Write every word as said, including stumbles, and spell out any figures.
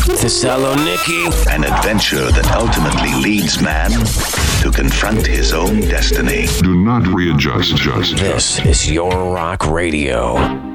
Thessaloniki. An adventure that ultimately leads man to confront his own destiny. Do not readjust. Just, This is Your Rock Radio.